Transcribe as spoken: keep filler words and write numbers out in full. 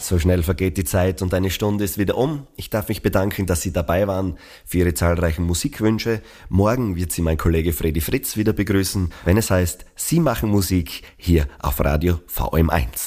So schnell vergeht die Zeit und eine Stunde ist wieder um. Ich darf mich bedanken, dass Sie dabei waren, für Ihre zahlreichen Musikwünsche. Morgen wird Sie mein Kollege Freddy Fritz wieder begrüßen, wenn es heißt, Sie machen Musik hier auf Radio V M eins.